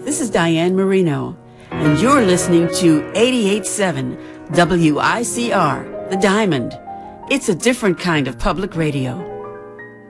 This is Diane Marino, and you're listening to 88.7 WICR, The Diamond. It's a different kind of public radio.